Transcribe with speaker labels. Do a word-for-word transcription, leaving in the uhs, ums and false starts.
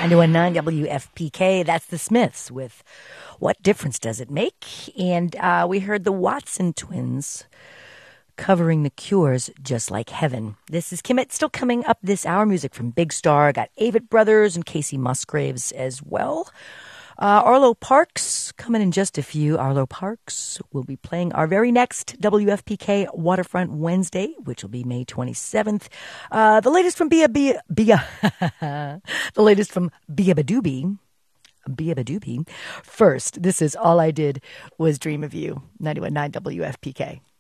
Speaker 1: ninety-one point nine W F P K. That's the Smiths with What Difference Does It Make? And uh, we heard the Watson twins covering The Cure's Just Like Heaven. This is Kim. It's still coming up this hour. Music from Big Star. Got Avett Brothers and Casey Musgraves as well. Uh, Arlo Parks coming in just a few. Arlo Parks will be playing our very next W F P K Waterfront Wednesday, which will be May twenty-seventh. Uh, the latest from Bia Bia Bia. the latest from Bia Badoobie. Bia Badoobie. First, this is All I Did Was Dream of You. ninety-one point nine W F P K.